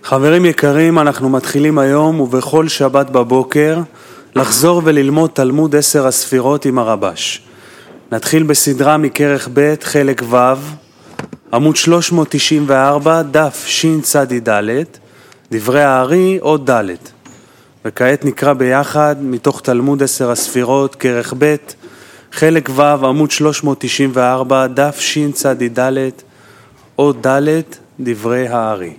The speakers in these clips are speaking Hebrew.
חברים יקרים, אנחנו מתחילים היום ובכל שבת בבוקר לחזור וללמוד תלמוד 10 הספירות עם הרבש. נתחיל בסדרה מכרך ב' חלק ו', עמוד 394, דף שצ"ד, דברי הארי עוד ד'. וכעת נקרא ביחד מתוך תלמוד 10 הספירות, כרך ב' חלק ו', עמוד 394, דף שצ"ד, עוד ד', דברי הארי.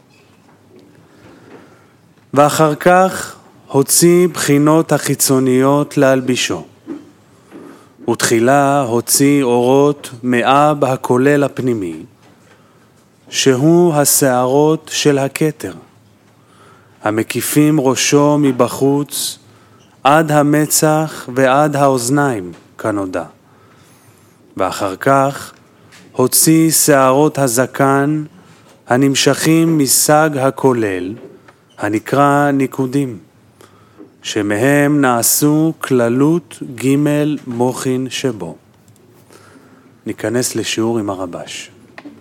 ואחר כך הוציא בחינות החיצוניות להלבישו, ותחילה הוציא אורות מאב הכולל הפנימי, שהוא השערות של הכתר, המקיפים ראשו מבחוץ עד המצח ועד האוזניים כנודע. ואחר כך הוציא שערות הזקן הנמשכים מסג הכולל, הנקרא ניקודים, שמהם נעשו כללות ג' מוחין שבו. ניכנס לשיעור עם הרבש.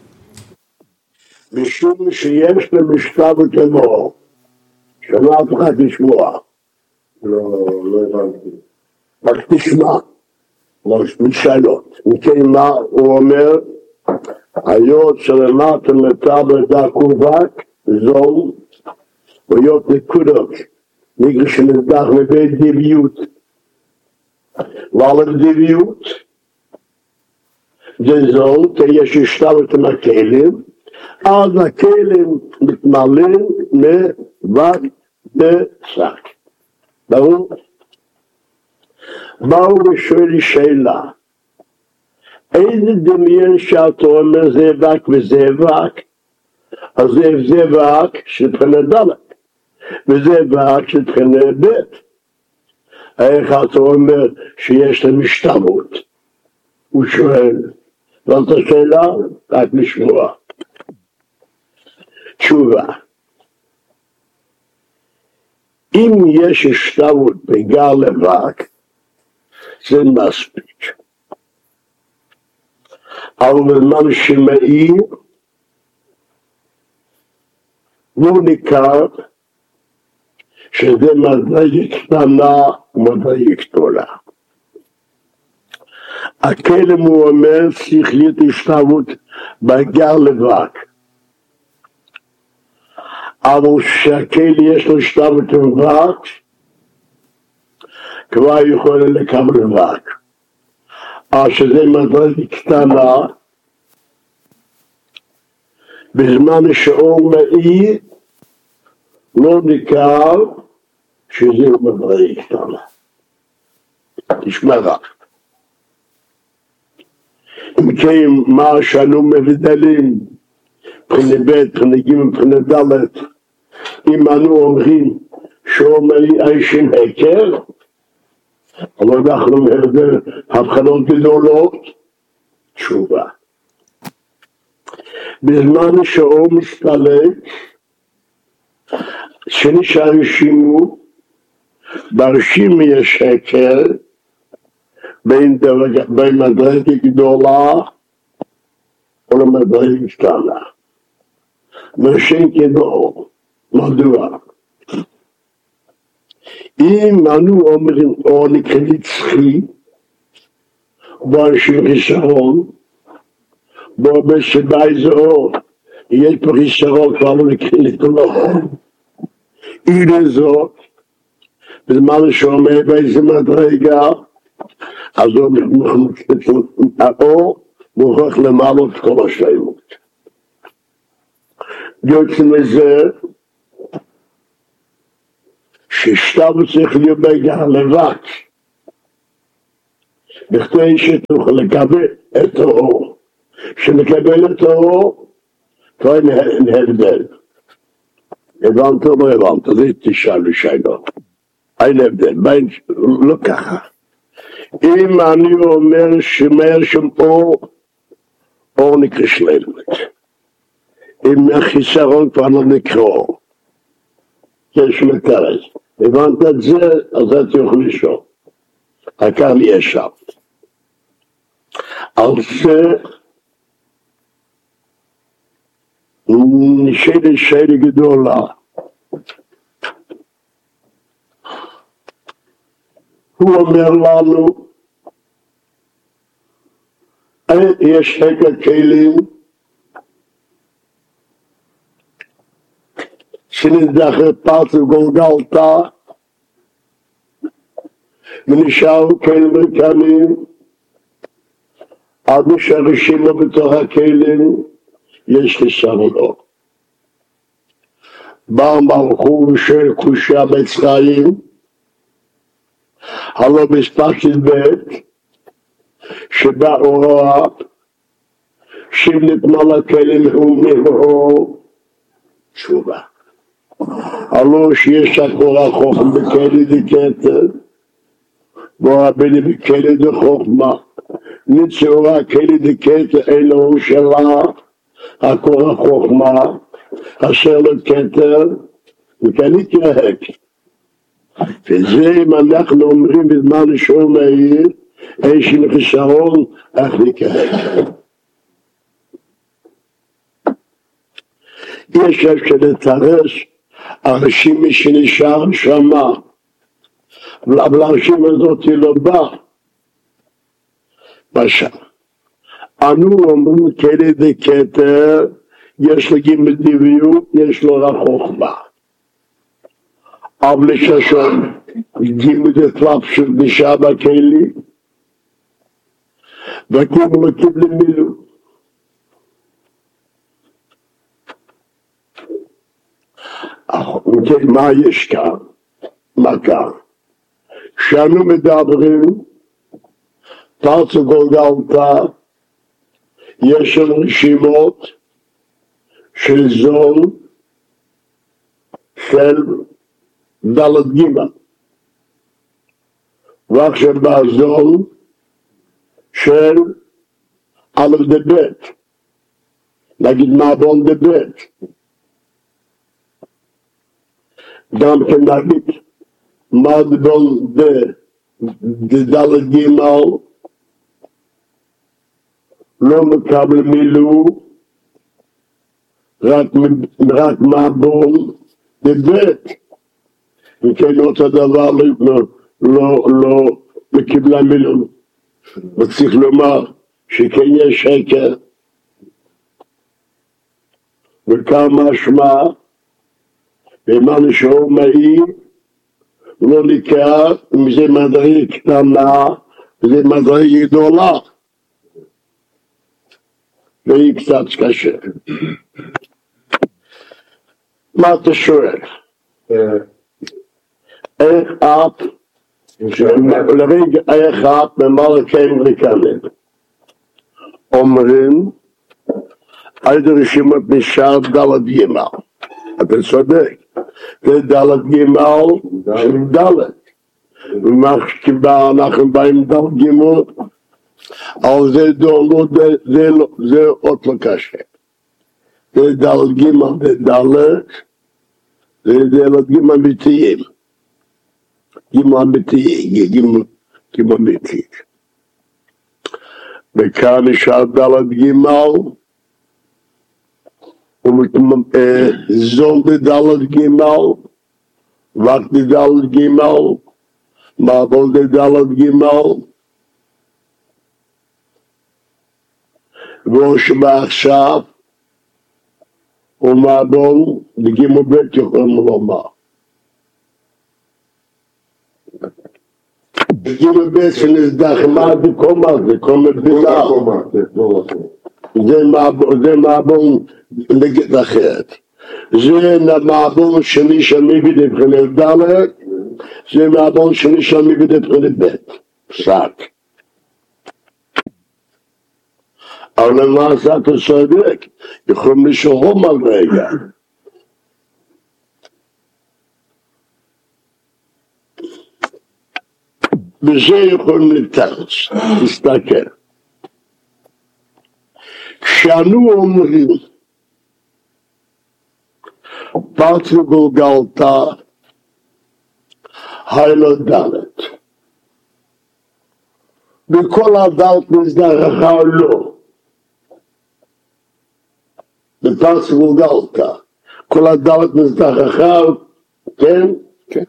משום שיש למשכב כמו, שמעת לך תשמוע. לא הבנתי. רק תשמע, משאלות. מכן מה הוא אומר? היות שלמטה מטבל דקובק, זול, ויות נקודות, נגר שנדח מבית דביות. ועל הדביות, זה זול, יש השתלת עם הכלים, אז הכלים מתמלאים מבק בשק. ברור? באו ושואל שאלה, איזה דמיין שאתה אומר זה בק וזה בק? אז זה בק שבחינה דלת, וזה בק שבחינה ב'. איך אתה אומר שיש להם השתלמות? הוא שואל, זאת השאלה? רק לשמוע. תשובה, אם יש השתלמות בגר לבק, זה מספיק. אבל בזמן שמאיר, לא ניכר שזה מדרגה קטנה ומדרגה גדולה. הכלם הוא אומר שכלית השתלמות בגר לבק. אבל שהכלי יש לו השתלמות בבק, כבר יכול לקבל בבק. אז שזה מדרגה קטנה, בזמן שאור מאיר, לא ניכר שזה מדרגה קטנה. תשמע רק. אם כן, מה שאנו מבדלים, מבחינה ב', מבחינה ג', מבחינה ד', אם אנו אומרים שאור מאיר אישן הכר, אבל אנחנו מבדל הבחנות גדולות, תשובה. בזמן שאור מסתלק, שנשאר רשימו, ברשימו יש הכר, בין מדרגה גדולה ולמדרגה קטנה. משן כדאור, מדוע? אם אנו אומרים אור נקרא נצחי, בו אנשים חיסרון, בו בסבי זה אור, יש פה חיסרון כבר לא נקרא נתלו. הנה זאת, בזמן שאומר באיזה מדרגה, אז האור מוכרח למעלות כל השלמות. יוצא מזה, ששתלמות צריך להיות בגר לבק, בכדי שתוכל לקבל את האור. כשנקבל את האור, כבר אין הבדל. הבנת או לא הבנת? זה תשאל ושאלות. אין הבדל, לא ככה. אם אני אומר שמאיר שם אור נקרא שלמות. אם החיסרון כבר לא נקרא אור. יש מתרס. הבנת את זה, אז אתה יכול לשאול. הקהל ישב. על זה שאלה גדולה. הוא אומר לנו, יש הגה כלים שנדחת פרץ וגולגלתה ונשארו כלים ריקנים עד שהרשימו בתוך הכלים יש חיסרונות. באו מלכו של קושיה מצרים הלא מספקת בית שבא אורה שנתנה לכלים ומהו תשובה. הלא שיש הקורא חוכם בכלי דקטר ורבני בכלי דחוכמה נצאורה כלי דקטר אלוהו שלה הקורא חוכמה אשר לו כתר וכאן יתרהק. וזה אם אנחנו אומרים בזמן שהוא מהיר איזשהו חיסרון איך נקרק. יש אפשר לתרס אנשים שנשאר שמה אבל האנשים הזאת לא בא בשם. אנו אומרים כלי דקטר יש לו גימל דביות, יש לו רק חוכמה. אבל לששון גימל דפלאפ שנשאר בכלי וגימל לא קיבל מילוא. מה יש כאן? מה כאן? כשאנו מדברים פרץ וגולגלתה יש לנו רשימות של זול של דלת גימל ועכשיו בזול של א' דבית נגיד מעבון דבית גם כן נגיד מעבון דלת גימל לא מקבל מילוא רק מעבון דבית וכן אותו דבר לא קיבלה מילוא. וצריך לומר שכן יש שקר וכמה משמע ומה שהוא מהיר לא נקרא אם זה מדרגה קטנה וזה מדרגה גדולה והיא קצת קשה. מה אתה שואל? איך את לרגע איך את ממלכים ריקנים אומרים על רשימות נשאר דלת גימל. אתה צודק, זה דלת גימל של דלת ומה שקיבל אנחנו באים דלת גימל אבל זה עוד לא קשה. זה דלת גימל זה דלת זה דלת גימל אמיתיים גימל אמיתיים גימל אמיתית וכאן נשאר דלת גימל זול דלת גימל וק דלת גימל מעבול דלת גימל ואוש מעכשיו ומעבול בגימל בית יכולים לומר בגימל בית שנסדחמה בקומה זה קומה בילה זה מעבול נגד אחרת זה מעבול שני שמי בדבחנת דלת זה מעבול שני שמי בדבחנת בית פסק אבל למעשה אתה צודק יכולים לשאול על רגע בזה יכולים לתרץ תסתכל כשאנו אומרים פרץ וגולגלתה היילו דלת וכל הדלת נזדרחה לא בפרס גולגלתא, כל הדלת מזדח אחר, כן? כן.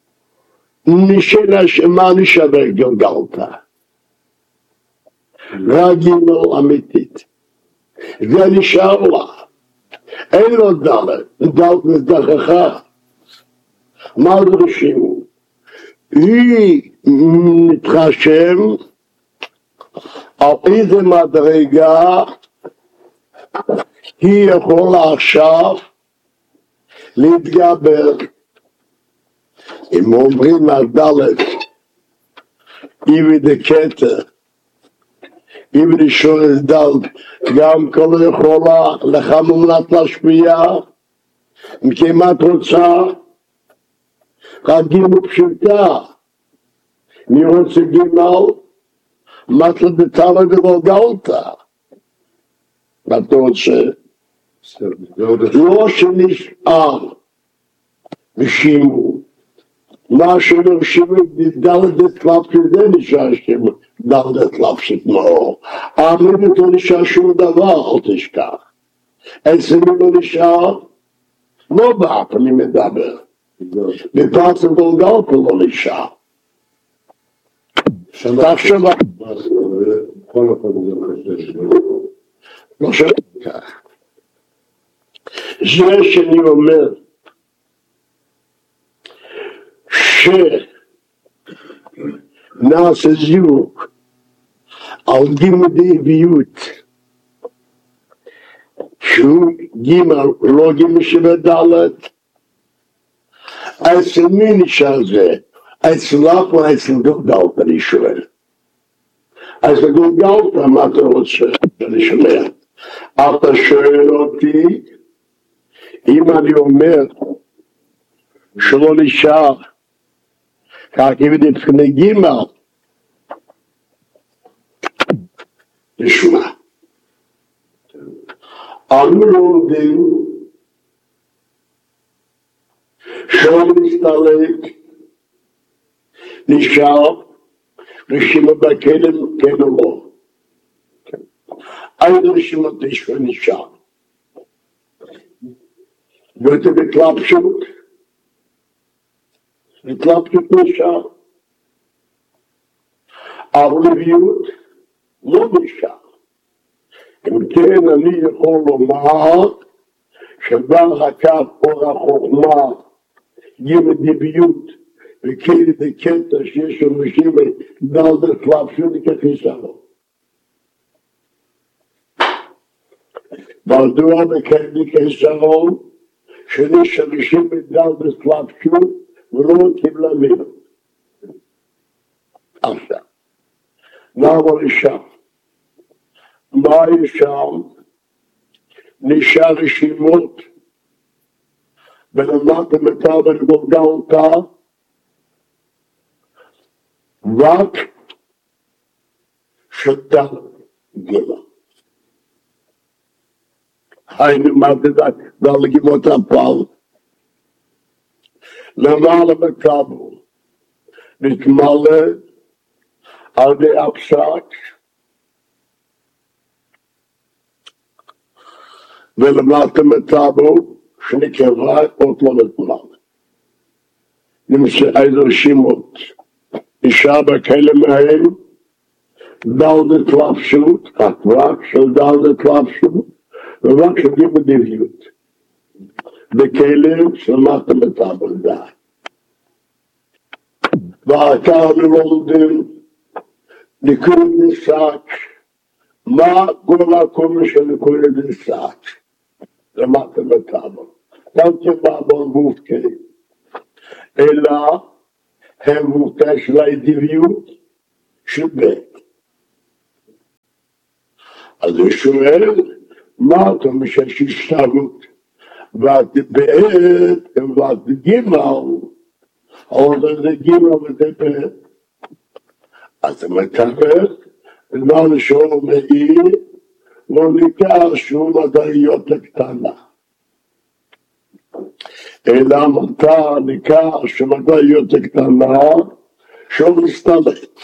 מה נשבר גולגלתא? רגיל אמיתית. זה נשאר לה. אין לו דלת מזדח אחר. מה דורשים? היא מתחשב על איזה מדרגה היא יכולה עכשיו להתגבר. אם אומרים הדלת, איבי דקטר, איבי דשורס דלת, גם כל יכולה לך מומלט להשפיע, כמעט רוצה, הגיל פשוטה, מי רוצה גימל, מתלה דתלה דגולגלתא. מה אתה רוצה? לא שנשאר ושימו, מה שנרשימו דלת דתלף שזה נשאר שימו, דלת דתלף שתמאו. אמרת לא נשאר שום דבר, אל תשכח. אצלנו לא נשאר, לא באף אני מדבר. בפרס גולגלתא לא נשאר. תחשב לא שומע כך. זה שאני אומר שנעשה זיווג על גימל דאביות שהוא גימל, לא גימל שבדלת, אצל מי נשאר זה? אצלך או אצל גולגלתא אני שואל. אצל גולגלתא מה אתה רוצה? אני שומע. אתה שואל אותי, אם אני אומר שלא נשאר, כך אם נתפנה גימל, נשמע. אנו לומדים שלא נסתלק, נשאר רשימה בכלם, כן או לא. אין רשימה תשווה נשאר. ואתה בתלבשות נשאר. אבל לביאות לא נשאר. אם כן אני יכול לומר שבא הקו אור החוכמה גימל דאביות וכאלה דקטע שיש אנשים דלת תלבשות כחיסרון. מדוע בכאלה כחיסרון שיש אנשים דלת תלבשות ולא קיבלה מילה. עכשיו, נעבור לשם. מה יש שם? נשאר רשימות ולמדת מטר גולגלתא רק שתה גילה. היינו מדדת דלגימות הפעל. למעלה מקבל נתמלא על ידי הפסק ולמטה מטבל שנקרא עוד לא נתמלא. נמצא איזה רשימות. נשאר בכאלה מהם דלת תלבשות, רק של דלת תלבשות ורק של גימל דאביות. בכאלה שלמטה מטבל די. ועתה אנו לומדים ניקוד נסק, מה גול הקומש של ניקוד נסק? למטה מטבל. גם כבאבון מופקי. אלא הם מופקי של האדיביות של בית. אז הוא שואל, מה אתה משש השתרות? ואת בעת, ואת גימל, אבל זה גימל וזה בעת. אז הוא מתאר, לא נשאר מאיר, לא ניכר שום מדעיות הקטנה. אלא מותר ניכר שמדעיות הקטנה, שום מסתלט.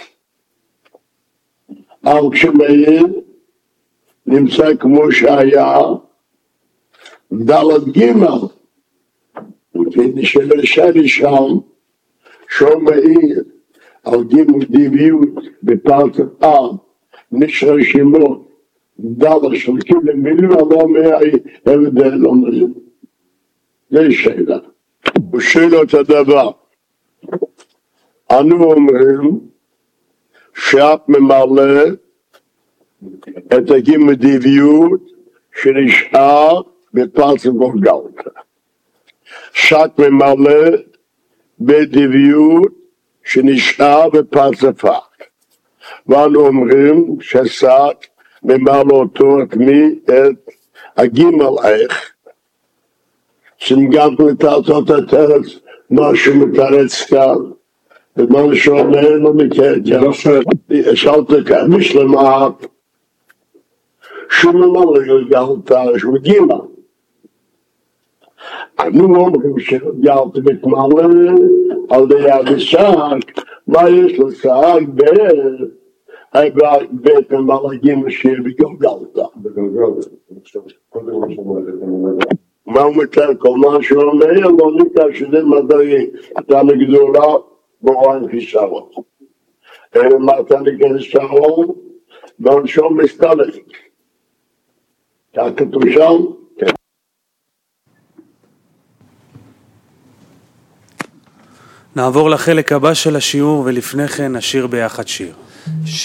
אבל כשמאיר, נמצא כמו שהיה, דלת גימל, ופיני של שני שם, שום מאיר, על גימל דיביות, בפרט nicht רשימות, דלת של קיבל מילים, אבל מהי הבדל אומרים. זה שאלה. הוא שואל את הדבר. אנו אומרים, שאת ממלא את הגימל דיביות שנשאר בפרט גולגלתה. שאת ממלא בדיביות שנשאר בפרצפק. ואנו אומרים ששק ממלא אותו את מי? את הגימל איך. שנגעת לתעצות התרץ, משהו מתרץ כאן. ומה שאומר לא מקרקר. שאלת כאן, משלמה, שהוא ממלא גלגלתה, שהוא גימל. אנו אומרים שגלגלת מתמלא על יד השק, מה יש לשק בית ממלגים שיר בגלגלתה. מה הוא מתאר? כל מה שהוא אומר, לא נקרא שזה מדעי, אתה מגדולה בורן חיסרון. מה אתה נקרא חיסרון? ועונשו מסתלק. כך כתוב שם? כן. נעבור לחלק הבא של השיעור ולפני כן נשיר ביחד שיר.